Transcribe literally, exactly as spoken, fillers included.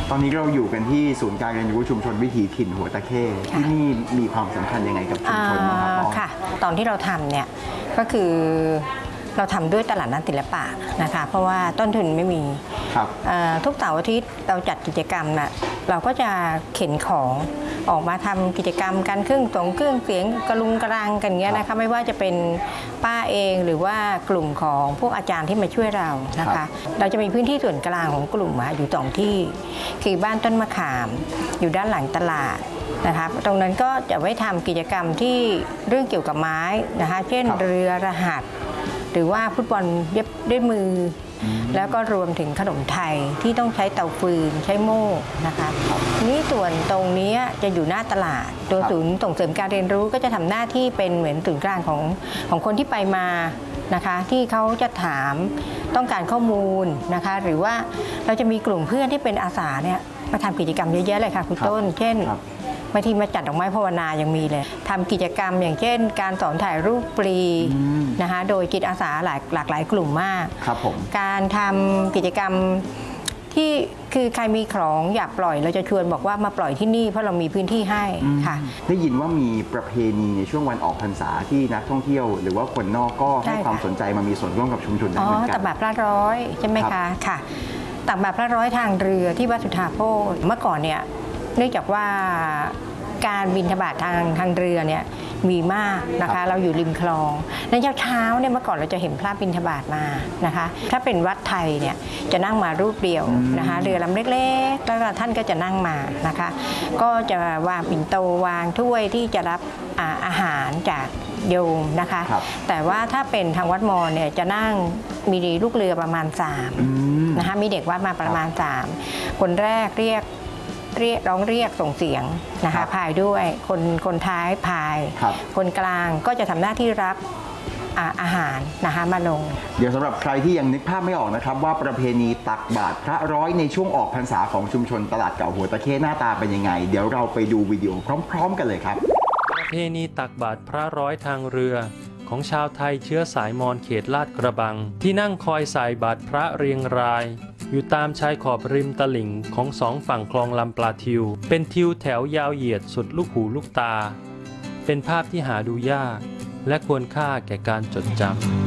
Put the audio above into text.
ตอนนี้เราอยู่กันที่ศูนย์การเรียนรู้ชุมชนวิถีถิ่นหัวตะเข้ที่นี่มีความสำคัญยังไงกับชุมชนบ้างครับค่ะตอนที่เราทำเนี่ยก็คือเราทำด้วยตลาดนัดศิลปะนะคะเพราะว่าต้นทุนไม่มีทุกเสาร์อาทิตย์เราจัดกิจกรรมนะเราก็จะเข็นของออกมาทำกิจกรรมการเครื่องสงเครื่องเสียงกระลุงกระรังกันเงี้ยนะคะไม่ว่าจะเป็นป้าเองหรือว่ากลุ่มของพวกอาจารย์ที่มาช่วยเรานะคะเราจะมีพื้นที่ส่วนกลางของกลุ่มอยู่สองที่คือบ้านต้นมะขามอยู่ด้านหลังตลาดนะคะตรงนั้นก็จะไว้ทำกิจกรรมที่เรื่องเกี่ยวกับไม้นะคะเช่นเรือรหัสหรือว่าฟุตบอลเย็บด้วยมือแล้วก็รวมถึงขนมไทยที่ต้องใช้เตาฟืนใช้โม่นะคะนี่ส่วนตรงนี้จะอยู่หน้าตลาดตัวศูนย์ส่งเสริมการเรียนรู้ก็จะทำหน้าที่เป็นเหมือนศูนย์กลางของของคนที่ไปมานะคะที่เขาจะถามต้องการข้อมูลนะคะหรือว่าเราจะมีกลุ่มเพื่อนที่เป็นอาสาเนี่ยมาทำกิจกรรมเยอะแยะเลยค่ะคุณต้นเช่นบางทีมาจัดดอกไม้ภาวนายังมีเลยทำกิจกรรมอย่างเช่นการสอนถ่ายรูปฟรีนะคะโดยจิตอาสาหลากหลากหลายกลุ่มมากครับผมการทำกิจกรรมที่คือใครมีของอยากปล่อยเราจะชวนบอกว่ามาปล่อยที่นี่เพราะเรามีพื้นที่ให้ค่ะได้ยินว่ามีประเพณีในช่วงวันออกพรรษาที่นักท่องเที่ยวหรือว่าคนนอกก็ให้ความสนใจมามีส่วนร่วมกับชุมชนได้เหมือนกันตักบาตรพระร้อยใช่ไหมคะค่ะตักบาตรพระร้อยทางเรือที่วัดสุทธาโภชเมื่อก่อนเนี่ยเนื่องจากว่าการบิณฑบาตทางทางเรือเนี่ยมีมากนะคะเราอยู่ริมคลองในเช้าเช้าเนี่ยเมื่อก่อนเราจะเห็นพระบิณฑบาตมานะคะถ้าเป็นวัดไทยเนี่ยจะนั่งมารูปเดียวนะคะเรือลำเล็กๆแล้วท่านก็จะนั่งมานะคะก็จะวางปิ่นโตวางถ้วยที่จะรับอาหารจากโยมนะคะแต่ว่าถ้าเป็นทางวัดมอญเนี่ยจะนั่งมีลูกเรือประมาณสามนะคะมีเด็กวัดมาประมาณสามคนแรกเรียกเรียกร้องเรียกส่งเสียงนะคะพายด้วยคนคนท้ายพายคนกลางก็จะทำหน้าที่รับอาหารนะคะมาลงเดี๋ยวสำหรับใครที่ยังนึกภาพไม่ออกนะครับว่าประเพณีตักบาตรพระร้อยในช่วงออกพรรษาของชุมชนตลาดเก่าหัวตะเข้หน้าตาเป็นยังไงเดี๋ยวเราไปดูวิดีโอพร้อมๆกันเลยครับประเพณีตักบาตรพระร้อยทางเรือของชาวไทยเชื้อสายมอญเขตลาดกระบังที่นั่งคอยใส่บาตรพระเรียงรายอยู่ตามชายขอบริมตลิ่งของสองฝั่งคลองลำปลาทิวเป็นทิวแถวยาวเหยียดสุดลูกหูลูกตาเป็นภาพที่หาดูยากและควรค่าแก่การจดจำ